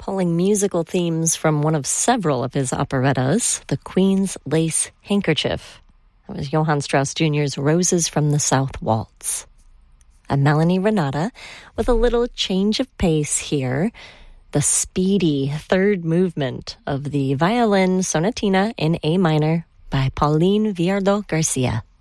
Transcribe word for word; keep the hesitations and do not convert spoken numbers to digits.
pulling musical themes from one of several of his operettas, The Queen's Lace Handkerchief. That was Johann Strauss Junior's Roses from the South Waltz. I'm Melanie Renata with a little change of pace here. The speedy third movement of the Violin Sonatina in A minor by Pauline Viardot Garcia.